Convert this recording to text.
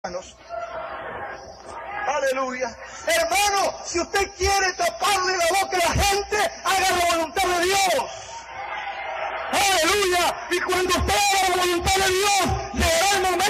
Aleluya. Hermano, si usted quiere taparle la boca a la gente, haga la voluntad de Dios. Aleluya. Y cuando usted haga la voluntad de Dios, llegará el momento